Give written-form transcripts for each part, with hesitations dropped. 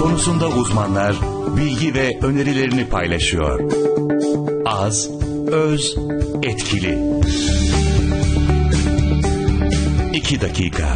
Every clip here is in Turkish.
Konusunda uzmanlar bilgi ve önerilerini paylaşıyor. Az, öz, etkili. 2 dakika.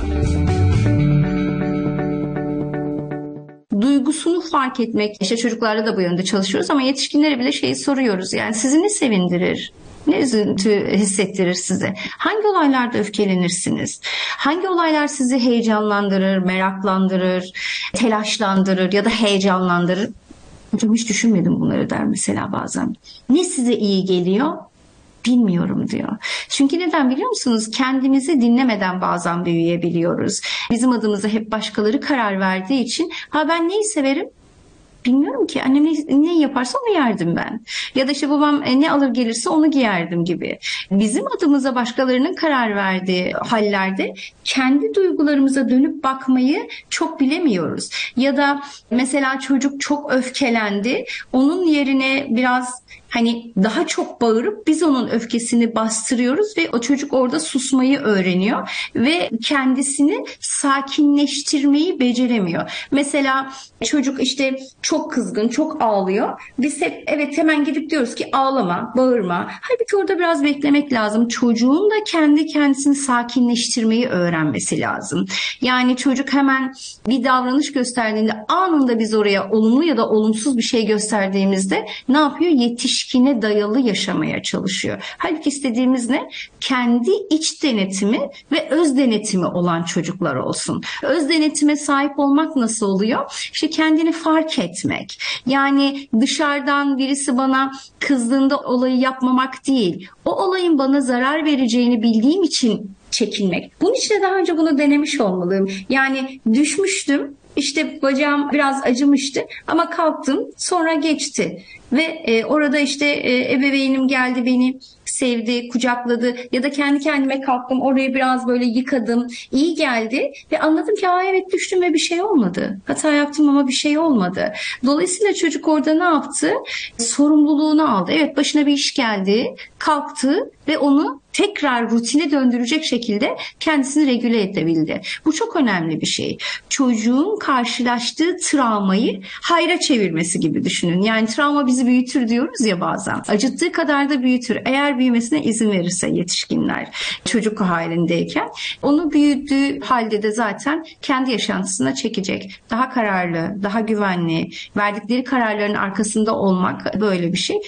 Duygusunu fark etmek. İşte çocuklarla da bu yönde çalışıyoruz ama yetişkinlere bile şeyi soruyoruz. Yani sizi ne sevindirir? Ne üzüntü hissettirir size? Hangi olaylarda öfkelenirsiniz? Hangi olaylar sizi heyecanlandırır, meraklandırır, telaşlandırır ya da heyecanlandırır? Hocam hiç düşünmedim bunları der mesela bazen. Ne size iyi geliyor? Bilmiyorum diyor. Çünkü neden biliyor musunuz? Kendimizi dinlemeden bazen büyüyebiliyoruz. Bizim adımıza hep başkaları karar verdiği için ben neyi severim? Bilmiyorum ki. Annem ne yaparsa onu yerdim ben. Ya da işte babam ne alır gelirse onu giyerdim gibi. Bizim adımıza başkalarının karar verdiği hallerde kendi duygularımıza dönüp bakmayı çok bilemiyoruz. Ya da mesela çocuk çok öfkelendi. Onun yerine biraz daha çok bağırıp biz onun öfkesini bastırıyoruz ve o çocuk orada susmayı öğreniyor ve kendisini sakinleştirmeyi beceremiyor. Mesela çocuk işte çok kızgın, çok ağlıyor. Biz hep hemen gidip diyoruz ki ağlama, bağırma. Halbuki orada biraz beklemek lazım. Çocuğun da kendi kendisini sakinleştirmeyi öğrenmesi lazım. Yani çocuk hemen bir davranış gösterdiğinde anında biz oraya olumlu ya da olumsuz bir şey gösterdiğimizde ne yapıyor? Yetişkine dayalı yaşamaya çalışıyor. Halbuki istediğimiz ne? Kendi iç denetimi ve öz denetimi olan çocuklar olsun. Öz denetime sahip olmak nasıl oluyor? İşte kendini fark etmek. Yani dışarıdan birisi bana kızdığında olayı yapmamak değil. O olayın bana zarar vereceğini bildiğim için çekinmek. Bunun için de daha önce bunu denemiş olmalıyım. Yani düşmüştüm. İşte bacağım biraz acımıştı ama kalktım, sonra geçti ve orada işte ebeveynim geldi, beni sevdi, kucakladı ya da kendi kendime kalktım, orayı biraz böyle yıkadım, iyi geldi ve anladım ki evet düştüm ve bir şey olmadı. Hata yaptım ama bir şey olmadı. Dolayısıyla çocuk orada ne yaptı? Sorumluluğunu aldı. Evet, başına bir iş geldi, kalktı ve onu tekrar rutine döndürecek şekilde kendisini regüle edebildi. Bu çok önemli bir şey. Çocuğun karşılaştığı travmayı hayra çevirmesi gibi düşünün. Yani travma bizi büyütür diyoruz ya bazen. Acıttığı kadar da büyütür. Eğer büyümesine izin verirse yetişkinler çocuk halindeyken onu büyüdüğü halde de zaten kendi yaşantısına çekecek. Daha kararlı, daha güvenli, verdikleri kararların arkasında olmak böyle bir şey.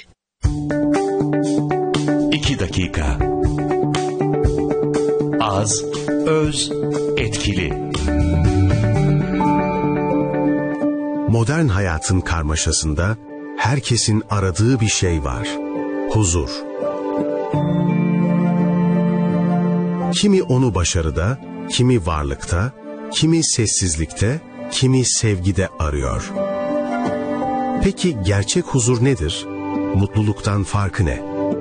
2 dakika. Az, öz, etkili. Modern hayatın karmaşasında herkesin aradığı bir şey var. Huzur. Kimi onu başarıda, kimi varlıkta, kimi sessizlikte, kimi sevgide arıyor. Peki gerçek huzur nedir? Mutluluktan farkı ne?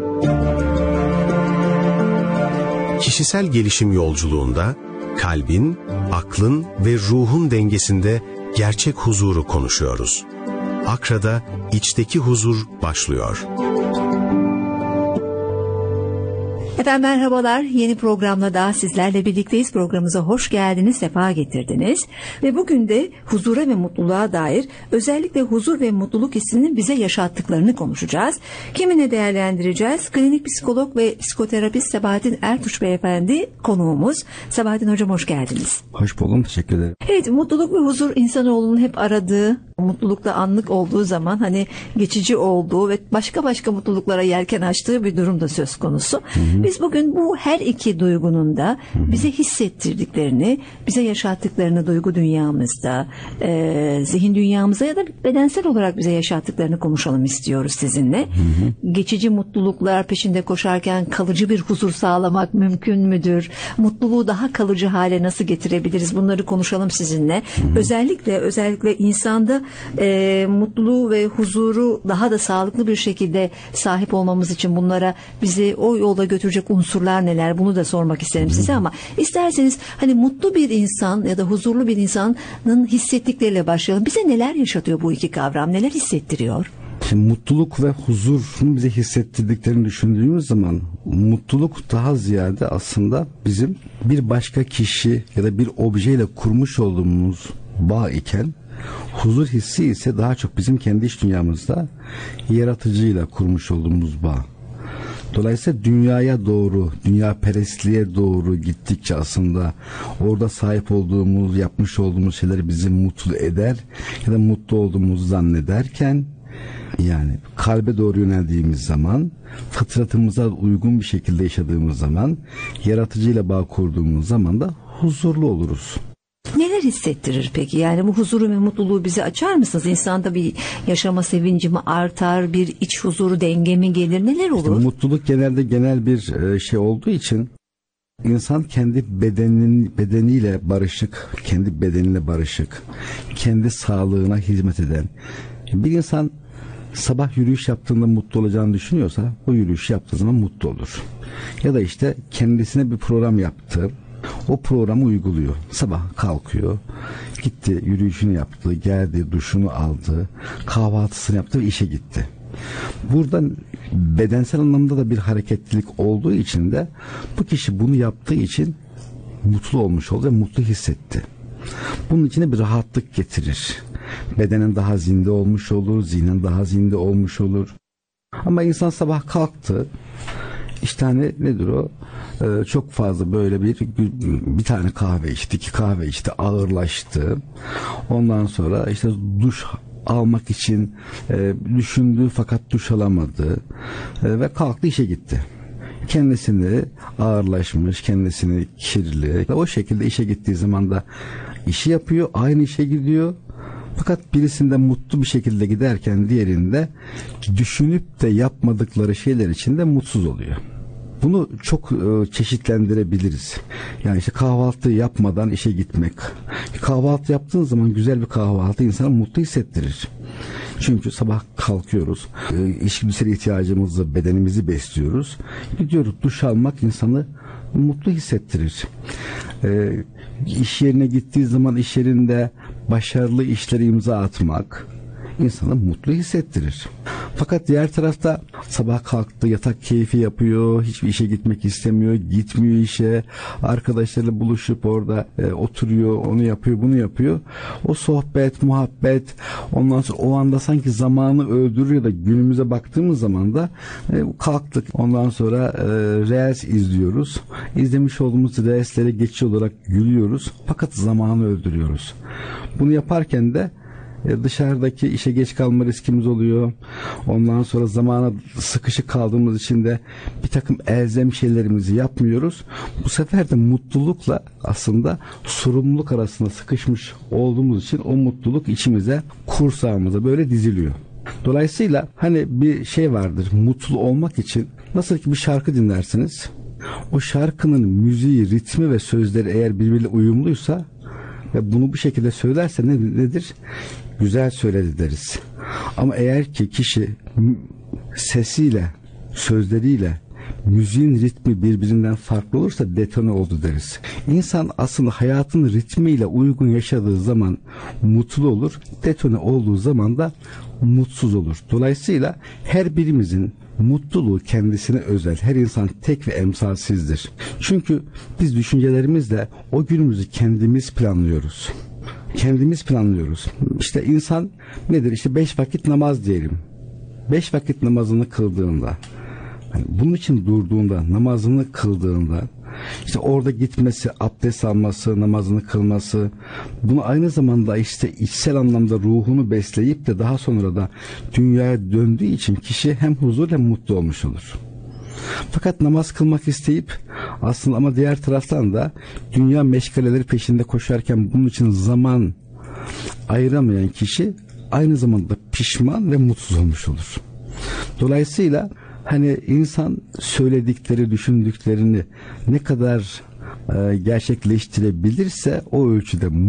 Kişisel gelişim yolculuğunda kalbin, aklın ve ruhun dengesinde gerçek huzuru konuşuyoruz. Akra'da içteki huzur başlıyor. Efendim merhabalar, yeni programla daha sizlerle birlikteyiz. Programımıza hoş geldiniz, sefa getirdiniz. Ve bugün de huzura ve mutluluğa dair, özellikle huzur ve mutluluk hissinin bize yaşattıklarını konuşacağız. Kiminle değerlendireceğiz? Klinik psikolog ve psikoterapist Sabahattin Ertuğ Beyefendi konuğumuz. Sabahattin Hocam hoş geldiniz. Hoş buldum, teşekkür ederim. Evet, mutluluk ve huzur insanoğlunun hep aradığı, mutlulukta anlık olduğu zaman geçici olduğu ve başka mutluluklara yelken açtığı bir durum da söz konusu. Biz bugün bu her iki duygunun da bize hissettirdiklerini, bize yaşattıklarını duygu dünyamızda, zihin dünyamızda ya da bedensel olarak bize yaşattıklarını konuşalım istiyoruz sizinle. Geçici mutluluklar peşinde koşarken kalıcı bir huzur sağlamak mümkün müdür? Mutluluğu daha kalıcı hale nasıl getirebiliriz? Bunları konuşalım sizinle. Özellikle insanda mutluluğu ve huzuru daha da sağlıklı bir şekilde sahip olmamız için bunlara bizi o yolda götürecek unsurlar neler? Bunu da sormak isterim size ama isterseniz mutlu bir insan ya da huzurlu bir insanın hissettikleriyle başlayalım. Bize neler yaşatıyor bu iki kavram? Neler hissettiriyor? Şimdi mutluluk ve huzurun bize hissettirdiklerini düşündüğümüz zaman mutluluk daha ziyade aslında bizim bir başka kişi ya da bir objeyle kurmuş olduğumuz bağ iken Huzur hissi ise daha çok bizim kendi iç dünyamızda yaratıcıyla kurmuş olduğumuz bağ. Dolayısıyla dünyaya doğru, dünya-perestliğe doğru gittikçe aslında orada sahip olduğumuz, yapmış olduğumuz şeyler bizi mutlu eder ya da mutlu olduğumuzu zannederken, yani kalbe doğru yöneldiğimiz zaman, fıtratımıza uygun bir şekilde yaşadığımız zaman, yaratıcıyla bağ kurduğumuz zaman da huzurlu oluruz. Neler hissettirir peki? Yani bu huzuru ve mutluluğu bize açar mısınız? İnsanda bir yaşama sevinci mi artar, bir iç huzuru, denge mi gelir? Neler olur? İşte mutluluk genelde genel bir şey olduğu için insan kendi bedeniyle barışık, kendi bedeniyle barışık, kendi sağlığına hizmet eden bir insan sabah yürüyüş yaptığında mutlu olacağını düşünüyorsa o yürüyüş yaptığı zaman mutlu olur. Ya da işte kendisine bir program yaptı. O programı uyguluyor. Sabah kalkıyor, gitti, yürüyüşünü yaptı, geldi, duşunu aldı, kahvaltısını yaptı ve işe gitti. Buradan bedensel anlamda da bir hareketlilik olduğu için de bu kişi bunu yaptığı için mutlu olmuş oldu ve mutlu hissetti. Bunun içine bir rahatlık getirir. Bedenen daha zinde olmuş olur, zihnen daha zinde olmuş olur. Ama insan sabah kalktı, İşte hani nedir o? Çok fazla böyle bir tane kahve içti, 2 kahve içti, ağırlaştı. Ondan sonra işte duş almak için düşündü fakat duş alamadı ve kalktı işe gitti. Kendisini ağırlaşmış, kendisini kirli. O şekilde işe gittiği zaman da işi yapıyor, aynı işe gidiyor. Fakat birisinde mutlu bir şekilde giderken diğerinde düşünüp de yapmadıkları şeyler için de mutsuz oluyor. Bunu çok çeşitlendirebiliriz. Yani işte kahvaltı yapmadan işe gitmek. Kahvaltı yaptığın zaman güzel bir kahvaltı insana mutlu hissettirir. Çünkü sabah kalkıyoruz, içgüdüsel ihtiyacımızı, bedenimizi besliyoruz. Gidiyoruz, duş almak insanı mutlu hissettirir. İş yerine gittiği zaman iş yerinde başarılı işleri imza atmak insanı mutlu hissettirir. Fakat diğer tarafta sabah kalktı, yatak keyfi yapıyor, hiçbir işe gitmek istemiyor, gitmiyor işe, arkadaşlarıyla buluşup orada oturuyor, onu yapıyor, bunu yapıyor. O sohbet, muhabbet, ondan sonra o anda sanki zamanı öldürüyor da günümüze baktığımız zaman da kalktık. Ondan sonra Reels izliyoruz. İzlemiş olduğumuz Reels'lere geçici olarak gülüyoruz. Fakat zamanı öldürüyoruz. Bunu yaparken de dışarıdaki işe geç kalma riskimiz oluyor. Ondan sonra zamana sıkışık kaldığımız için de bir takım elzem şeylerimizi yapmıyoruz. Bu sefer de mutlulukla aslında sorumluluk arasında sıkışmış olduğumuz için o mutluluk içimize, kursağımıza böyle diziliyor. Dolayısıyla hani bir şey vardır, mutlu olmak için nasıl ki bir şarkı dinlersiniz. O şarkının müziği, ritmi ve sözleri eğer birbiriyle uyumluysa ve bunu bu şekilde söylerse nedir? Güzel söyledi deriz. Ama eğer ki kişi sesiyle, sözleriyle, müziğin ritmi birbirinden farklı olursa detone oldu deriz. İnsan aslında hayatın ritmiyle uygun yaşadığı zaman mutlu olur, detone olduğu zaman da mutsuz olur. Dolayısıyla her birimizin mutluluğu kendisine özel. Her insan tek ve emsalsizdir. Çünkü biz düşüncelerimizle o günümüzü kendimiz planlıyoruz. Kendimiz planlıyoruz. İşte insan nedir? İşte 5 vakit namaz diyelim. 5 vakit namazını kıldığında, yani bunun için durduğunda, namazını kıldığında, işte orada gitmesi, abdest alması, namazını kılması, bunu aynı zamanda işte içsel anlamda ruhunu besleyip de daha sonra da dünyaya döndüğü için kişi hem huzur hem mutlu olmuş olur. Fakat namaz kılmak isteyip aslında ama diğer taraftan da dünya meşgaleleri peşinde koşarken bunun için zaman ayıramayan kişi aynı zamanda pişman ve mutsuz olmuş olur. Dolayısıyla hani insan söyledikleri, düşündüklerini ne kadar gerçekleştirebilirse o ölçüde